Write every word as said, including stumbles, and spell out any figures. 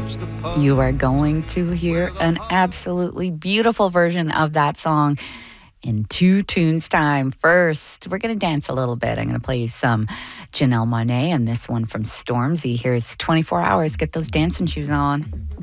You are going to hear an absolutely beautiful version of that song in two tunes time. First, we're going to dance a little bit. I'm going to play you some Janelle Monáe and this one from Stormzy. Here's twenty-four hours. Get those dancing shoes on.